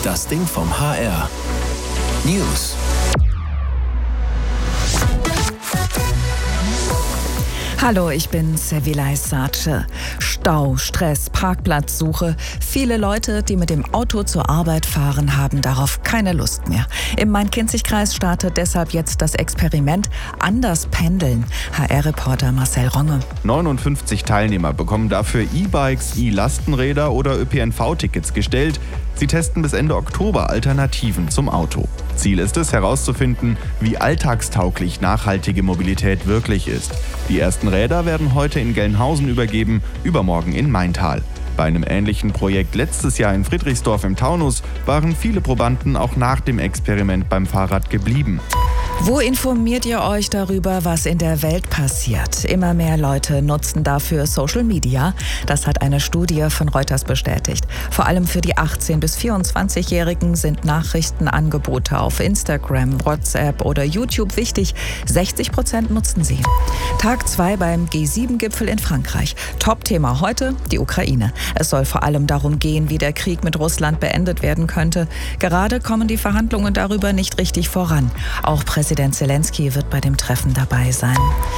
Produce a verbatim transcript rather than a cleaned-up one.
Das Ding vom H R. News. Hallo, ich bin Sevilay Sace. Stau, Stress, Parkplatzsuche. Viele Leute, die mit dem Auto zur Arbeit fahren, haben darauf keine Lust mehr. Im Main-Kinzig-Kreis startet deshalb jetzt das Experiment Anders pendeln. H R-Reporter Marcel Ronge. neunundfünfzig Teilnehmer bekommen dafür E-Bikes, E-Lastenräder oder Ö P N V-Tickets gestellt. Sie testen bis Ende Oktober Alternativen zum Auto. Ziel ist es, herauszufinden, wie alltagstauglich nachhaltige Mobilität wirklich ist. Die ersten Räder werden heute in Gelnhausen übergeben, übermorgen in Maintal. Bei einem ähnlichen Projekt letztes Jahr in Friedrichsdorf im Taunus waren viele Probanden auch nach dem Experiment beim Fahrrad geblieben. Wo informiert ihr euch darüber, was in der Welt passiert? Immer mehr Leute nutzen dafür Social Media. Das hat eine Studie von Reuters bestätigt. Vor allem für die achtzehn- bis vierundzwanzigjährigen sind Nachrichtenangebote auf Instagram, WhatsApp oder YouTube wichtig. sechzig Prozent nutzen sie. Tag zwei beim G sieben Gipfel in Frankreich. Top-Thema heute die Ukraine. Es soll vor allem darum gehen, wie der Krieg mit Russland beendet werden könnte. Gerade kommen die Verhandlungen darüber nicht richtig voran. Auch Präsident Zelensky wird bei dem Treffen dabei sein.